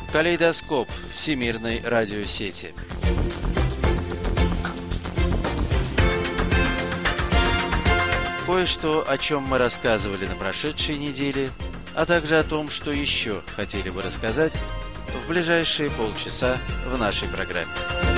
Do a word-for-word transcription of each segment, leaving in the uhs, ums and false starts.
Калейдоскоп всемирной радиосети. Кое-что, о чем мы рассказывали на прошедшей неделе, а также о том, что еще хотели бы рассказать в ближайшие полчаса в нашей программе.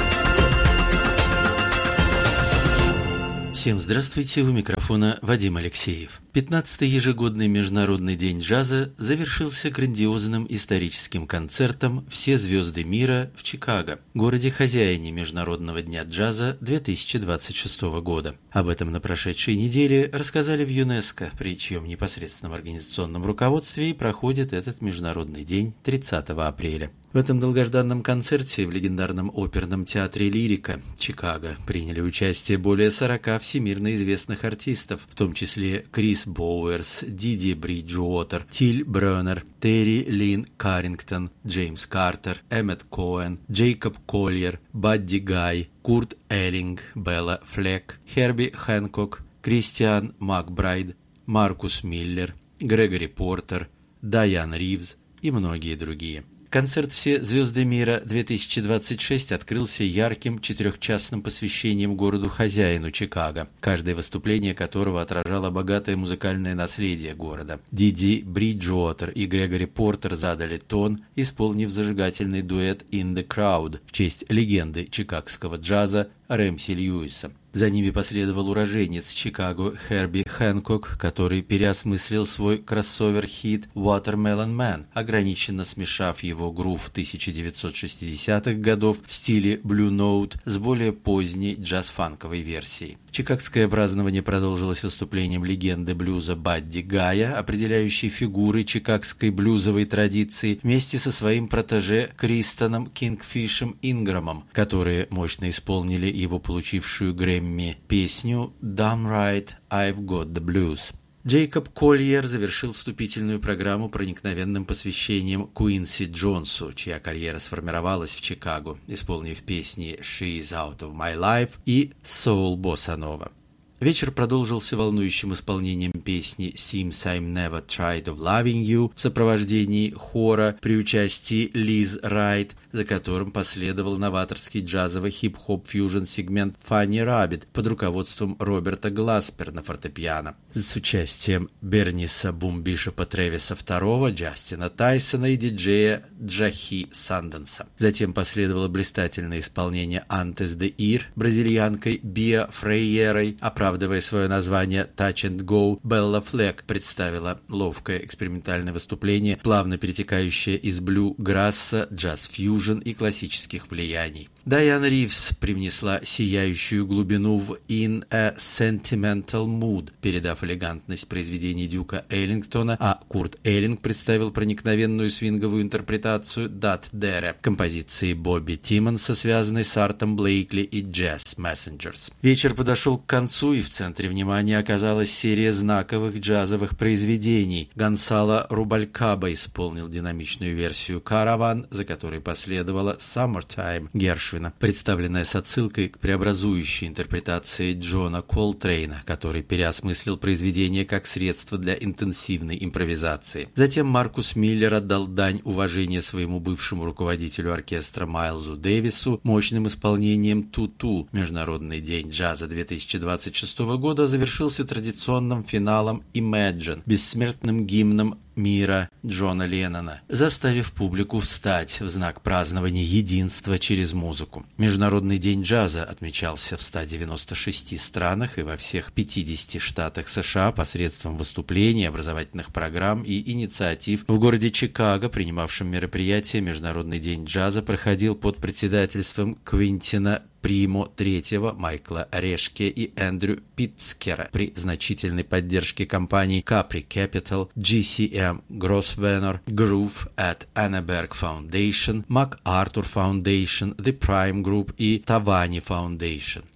Всем здравствуйте, у микрофона Вадим Алексеев. пятнадцатый ежегодный Международный день джаза завершился грандиозным историческим концертом «Все звезды мира» в Чикаго, городе-хозяине Международного дня джаза две тысячи двадцать шестого года. Об этом на прошедшей неделе рассказали в ЮНЕСКО, при чьем непосредственном организационном руководстве и проходит этот Международный день тридцатого апреля. В этом долгожданном концерте в легендарном оперном театре «Лирика» Чикаго приняли участие более сорока всемирно известных артистов, в том числе Крис Боуэрс, Диди Бриджуотер, Тиль Брёнер, Терри Лин Каррингтон, Джеймс Картер, Эммет Коэн, Джейкоб Коллиер, Бадди Гай, Курт Эллинг, Белла Флек, Херби Хэнкок, Кристиан Макбрайд, Маркус Миллер, Грегори Портер, Дайан Ривз и многие другие. Концерт «Все звезды мира» две тысячи двадцать шесть открылся ярким четырехчасным посвящением городу-хозяину Чикаго, каждое выступление которого отражало богатое музыкальное наследие города. Диди Бриджуотер и Грегори Портер задали тон, исполнив зажигательный дуэт «In the Crowd» в честь легенды чикагского джаза Рэмси Льюиса. За ними последовал уроженец Чикаго Херби Хэнкок, который переосмыслил свой кроссовер-хит «Watermelon Man», ограниченно смешав его грув тысяча девятьсот шестидесятых годов в стиле Blue Note с более поздней джаз-фанковой версией. Чикагское празднование продолжилось выступлением легенды блюза Бадди Гая, определяющей фигуры чикагской блюзовой традиции, вместе со своим протеже Кристоном Кингфишем Инграмом, которые мощно исполнили его получившую Грэмми песню «Damn Right, I've Got the Blues». Джейкоб Коллиер завершил вступительную программу проникновенным посвящением Куинси Джонсу, чья карьера сформировалась в Чикаго, исполнив песни «She's Out of My Life» и «Soul Bossa Nova». Вечер продолжился волнующим исполнением песни «Seems I'm Never Tired of Loving You» в сопровождении хора при участии Лиз Райт, за которым последовал новаторский джазовый хип-хоп-фьюжн сегмент «Funny Rabbit» под руководством Роберта Гласпер на фортепиано, с участием Берниса Бумбишопа Тревиса второго, Джастина Тайсона и диджея Джахи Санденса. Затем последовало блистательное исполнение «Antes de Ir» бразильянкой Биа Фрейерой. Оправдывая свое название «Touch and Go», Белла Флек представила ловкое экспериментальное выступление, плавно перетекающее из блю-грасса, джаз-фьюжн и классических влияний. Дайан Ривз привнесла сияющую глубину в «In a Sentimental Mood», передав элегантность произведений Дюка Эллингтона, а Курт Эллинг представил проникновенную свинговую интерпретацию «Dat Dere» композиции Бобби Тиммонса, связанной с Артом Блейкли и Jazz Messengers. Вечер подошел к концу, и в центре внимания оказалась серия знаковых джазовых произведений. Гонсало Рубалькаба исполнил динамичную версию «Караван», за которой последовала «Summertime» Гершвина, представленная с отсылкой к преобразующей интерпретации Джона Колтрейна, который переосмыслил произведение как средство для интенсивной импровизации. Затем Маркус Миллер отдал дань уважения своему бывшему руководителю оркестра Майлзу Дэвису мощным исполнением «Ту-Ту». Международный день джаза две тысячи двадцать шестого года завершился традиционным финалом «Imagine», бессмертным гимном мира Джона Леннона, заставив публику встать в знак празднования единства через музыку. Международный день джаза отмечался в ста девяноста шести странах и во всех пятидесяти штатах США посредством выступлений, образовательных программ и инициатив. В городе Чикаго, принимавшем мероприятие, Международный день джаза проходил под председательством Квинтина Примо третьего, Майкла Решке и Эндрю Питцкера при значительной поддержке компаний Capri Capital, джи си эм Grosvenor, Groove at Anneberg Foundation, MacArthur Foundation, The Prime Group и Tavani Foundation.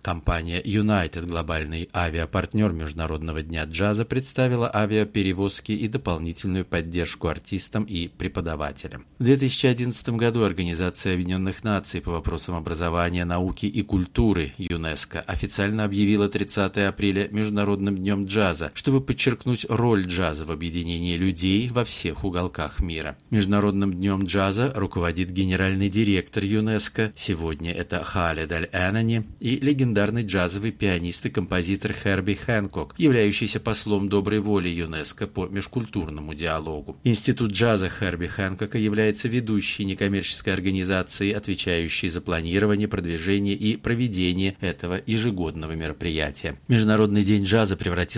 Компания United, глобальный авиапартнер Международного дня джаза, представила авиаперевозки и дополнительную поддержку артистам и преподавателям. В две тысячи одиннадцатом году Организация Объединенных Наций по вопросам образования, науки и культуры ЮНЕСКО официально объявила тридцатого апреля Международным днем джаза, чтобы подчеркнуть роль джаза в объединении людей во всех уголках мира. Международным днем джаза руководит генеральный директор ЮНЕСКО, сегодня это Халид Аль-Энани, и легендарный джазовый пианист и композитор Херби Хэнкок, являющийся послом доброй воли ЮНЕСКО по межкультурному диалогу. Институт джаза Херби Хэнкока является ведущей некоммерческой организацией, отвечающей за планирование, продвижение и проведение этого ежегодного мероприятия. Международный день джаза превратился